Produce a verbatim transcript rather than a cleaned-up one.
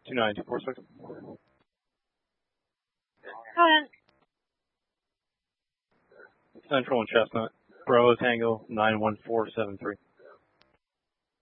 two nine two four six. Go ahead. Central and Chestnut. Bravo Tango nine one four seven three.